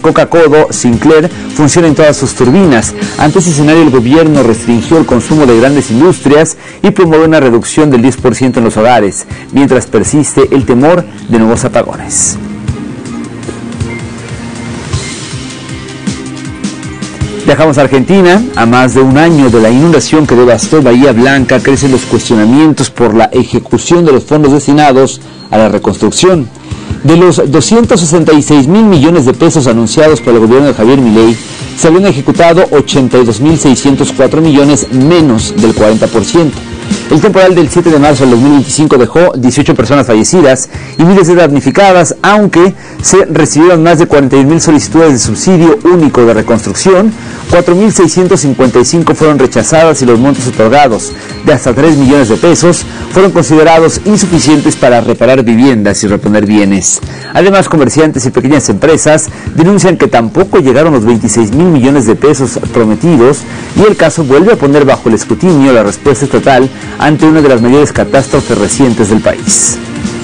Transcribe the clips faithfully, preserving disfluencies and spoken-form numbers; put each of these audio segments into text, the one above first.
Coca-Cola Sinclair funcionen todas sus turbinas. Ante ese escenario, el gobierno restringió el consumo de grandes industrias y promueve una reducción del diez por ciento en los hogares, mientras persiste el temor de nuevos apagones. Viajamos a Argentina. A más de un año de la inundación que devastó Bahía Blanca, crecen los cuestionamientos por la ejecución de los fondos destinados a la reconstrucción. De los doscientos sesenta y seis mil millones de pesos anunciados por el gobierno de Javier Milei, se habían ejecutado ochenta y dos mil seiscientos cuatro millones, menos del cuarenta por ciento. El temporal del siete de marzo del dos mil veinticinco dejó dieciocho personas fallecidas y miles de damnificadas, aunque se recibieron más de cuarenta y un mil solicitudes de subsidio único de reconstrucción. cuatro mil seiscientos cincuenta y cinco fueron rechazadas y los montos otorgados, de hasta tres millones de pesos, fueron considerados insuficientes para reparar viviendas y reponer bienes. Además, comerciantes y pequeñas empresas denuncian que tampoco llegaron los veintiséis mil millones de pesos prometidos, y el caso vuelve a poner bajo el escrutinio la respuesta estatal ante una de las mayores catástrofes recientes del país.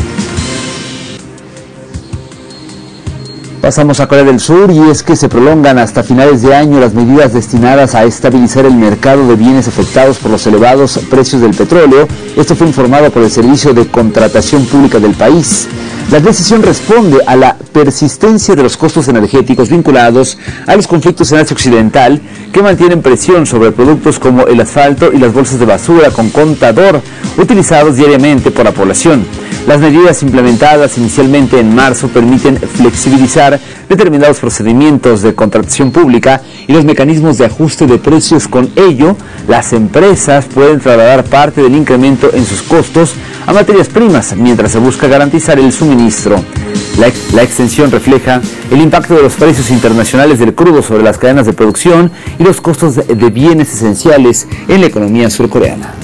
Pasamos a Corea del Sur, y es que se prolongan hasta finales de año las medidas destinadas a estabilizar el mercado de bienes afectados por los elevados precios del petróleo. Esto fue informado por el Servicio de Contratación Pública del país. La decisión responde a la persistencia de los costos energéticos vinculados a los conflictos en Asia Occidental, que mantienen presión sobre productos como el asfalto y las bolsas de basura con contador utilizados diariamente por la población. Las medidas implementadas inicialmente en marzo permiten flexibilizar determinados procedimientos de contratación pública y los mecanismos de ajuste de precios. Con ello, las empresas pueden trasladar parte del incremento en sus costos a materias primas, mientras se busca garantizar el suministro. La, ex, la extensión refleja el impacto de los precios internacionales del crudo sobre las cadenas de producción y los costos de, de bienes esenciales en la economía surcoreana.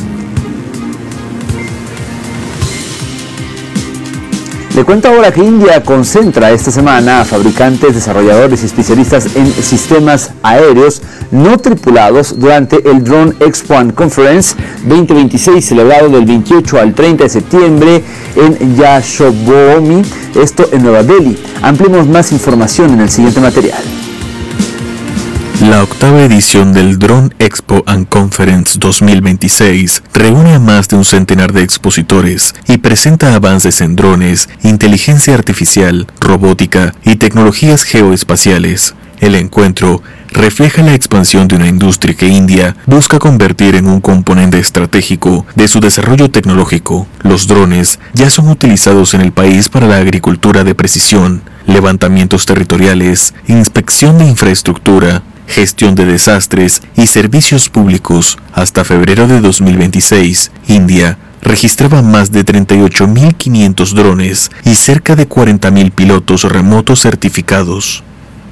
Le cuento ahora que India concentra esta semana a fabricantes, desarrolladores y especialistas en sistemas aéreos no tripulados durante el Drone Expo and Conference veinte veintiséis, celebrado del veintiocho al treinta de septiembre en Yashovoomi, esto en Nueva Delhi. Ampliemos más información en el siguiente material. La octava edición del Drone Expo and Conference dos mil veintiséis reúne a más de un centenar de expositores y presenta avances en drones, inteligencia artificial, robótica y tecnologías geoespaciales. El encuentro refleja la expansión de una industria que India busca convertir en un componente estratégico de su desarrollo tecnológico. Los drones ya son utilizados en el país para la agricultura de precisión, levantamientos territoriales, inspección de infraestructura, gestión de desastres y servicios públicos. Hasta febrero de dos mil veintiséis, India registraba más de treinta y ocho mil quinientos drones y cerca de cuarenta mil pilotos remotos certificados.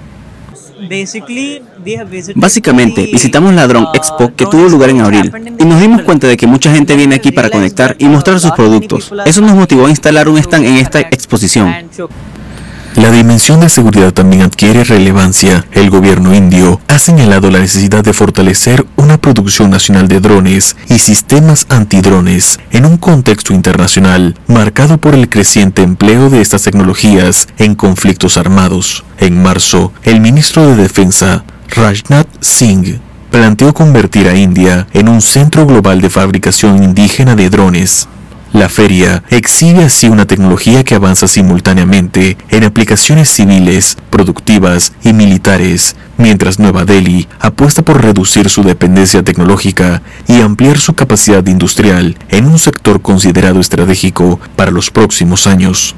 Básicamente, visitamos la Drone Expo que tuvo lugar en abril y nos dimos cuenta de que mucha gente viene aquí para conectar y mostrar sus productos. Eso nos motivó a instalar un stand en esta exposición. La dimensión de seguridad también adquiere relevancia. El gobierno indio ha señalado la necesidad de fortalecer una producción nacional de drones y sistemas antidrones en un contexto internacional marcado por el creciente empleo de estas tecnologías en conflictos armados. En marzo, el ministro de Defensa, Rajnath Singh, planteó convertir a India en un centro global de fabricación indígena de drones. La feria exhibe así una tecnología que avanza simultáneamente en aplicaciones civiles, productivas y militares, mientras Nueva Delhi apuesta por reducir su dependencia tecnológica y ampliar su capacidad industrial en un sector considerado estratégico para los próximos años.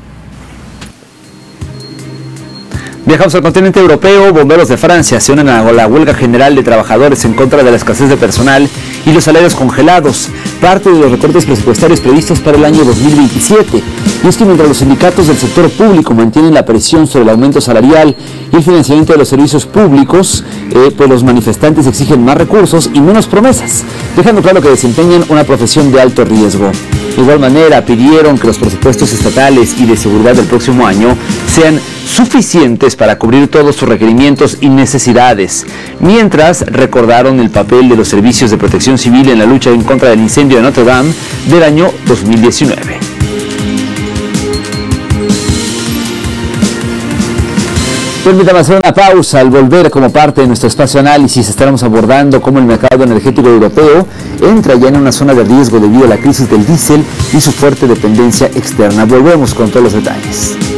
Viajamos al continente europeo. Bomberos de Francia se unen a la huelga general de trabajadores en contra de la escasez de personal y los salarios congelados, parte de los recortes presupuestarios previstos para el año dos mil veintisiete. Y es que mientras los sindicatos del sector público mantienen la presión sobre el aumento salarial y el financiamiento de los servicios públicos, eh, pues los manifestantes exigen más recursos y menos promesas, dejando claro que desempeñan una profesión de alto riesgo. De igual manera, pidieron que los presupuestos estatales y de seguridad del próximo año sean suficientes para cubrir todos sus requerimientos y necesidades, mientras recordaron el papel de los servicios de protección civil en la lucha en contra del incendio de Notre Dame del año dos mil diecinueve. Permítame hacer una pausa. Al volver, como parte de nuestro espacio análisis, estaremos abordando cómo el mercado energético europeo entra ya en una zona de riesgo debido a la crisis del diésel y su fuerte dependencia externa. Volvemos con todos los detalles.